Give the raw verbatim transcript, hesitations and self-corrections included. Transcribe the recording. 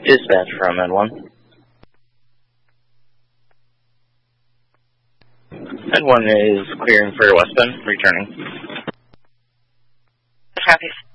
Dispatch from N one. N one is clearing for westbound, returning. Copy.